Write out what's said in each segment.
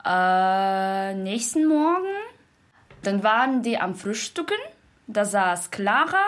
Nächsten Morgen, dann waren die am Frühstücken. Da saß Clara,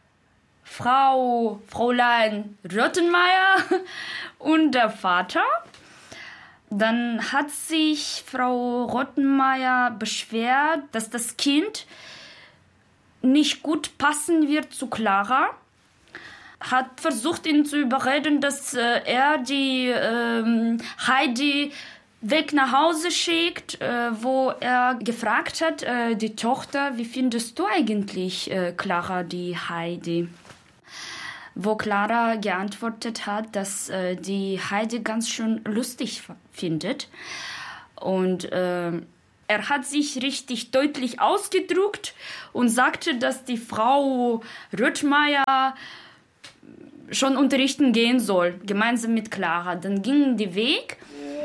Fräulein Rottenmeier und der Vater. Dann hat sich Frau Rottenmeier beschwert, dass das Kind nicht gut passen wird zu Clara. Hat versucht, ihn zu überreden, dass er die Heidi weg nach Hause schickt, wo er gefragt hat, die Tochter, wie findest du eigentlich, Clara, die Heidi? Wo Clara geantwortet hat, dass die Heidi ganz schön lustig findet. Und er hat sich richtig deutlich ausgedrückt und sagte, dass die Frau Röttmeier schon unterrichten gehen soll, gemeinsam mit Clara. Dann gingen die Weg.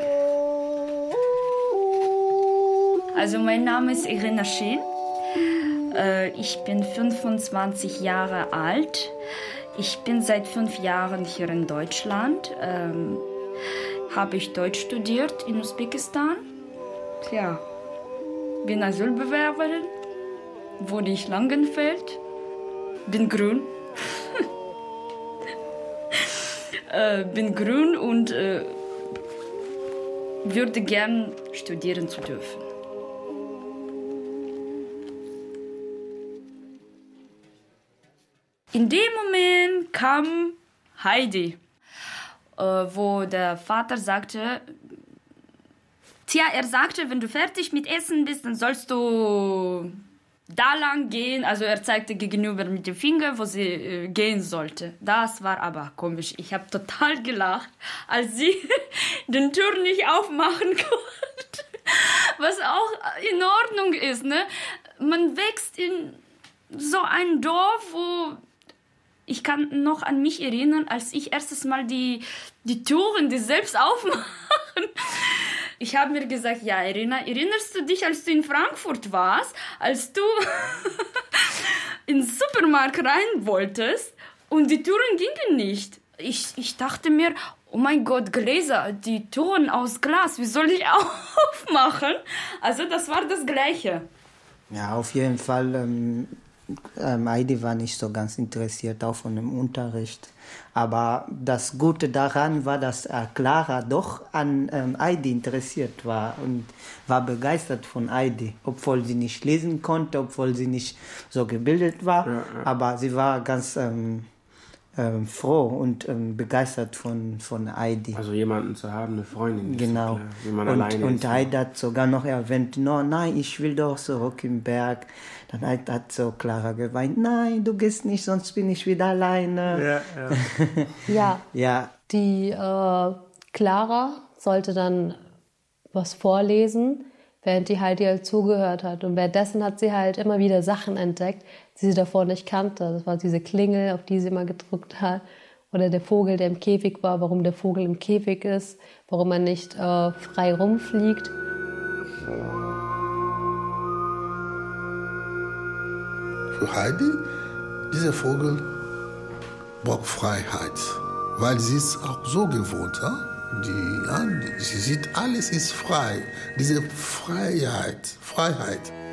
Also mein Name ist Irina Scheen. Ich bin 25 Jahre alt. Ich bin seit 5 Jahren hier in Deutschland. Habe ich Deutsch studiert in Usbekistan. Tja, bin Asylbewerberin. Wohne ich Langenfeld. Bin grün. Bin grün und würde gern studieren zu dürfen. In dem Moment kam Heidi, wo der Vater sagte, er sagte, wenn du fertig mit Essen bist, dann sollst du da lang gehen. Also er zeigte gegenüber mit dem Finger, wo sie gehen sollte. Das war aber komisch. Ich habe total gelacht, als sie den Tür nicht aufmachen konnte. Was auch in Ordnung ist, ne? Man wächst in so ein Dorf, wo ich kann noch an mich erinnern, als ich erstes Mal die Türen, die selbst aufmachen. Ich habe mir gesagt, ja, erinnerst du dich, als du in Frankfurt warst, als du in den Supermarkt rein wolltest und die Türen gingen nicht? Ich dachte mir, oh mein Gott, Gläser, die Türen aus Glas, wie soll ich aufmachen? Also das war das Gleiche. Ja, auf jeden Fall. Heidi war nicht so ganz interessiert, auch von dem Unterricht. Aber das Gute daran war, dass Clara doch an Heidi interessiert war und war begeistert von Heidi, obwohl sie nicht lesen konnte, obwohl sie nicht so gebildet war. Ja. Aber sie war ganz froh und begeistert von Heidi. Also jemanden zu haben, eine Freundin. Genau. Und Heidi hat sogar noch erwähnt, nein, ich will doch zurück im Berg. Dann hat so Clara geweint, nein, du gehst nicht, sonst bin ich wieder alleine. Ja. Die Clara sollte dann was vorlesen, während die Heidi halt zugehört hat. Und währenddessen hat sie halt immer wieder Sachen entdeckt, die sie davor nicht kannte. Das war diese Klingel, auf die sie immer gedrückt hat. Oder der Vogel, der im Käfig war, warum der Vogel im Käfig ist, warum er nicht frei rumfliegt. Für Heidi, dieser Vogel braucht Freiheit, weil sie ist auch so gewohnt. Sie sieht, alles ist frei. Diese Freiheit.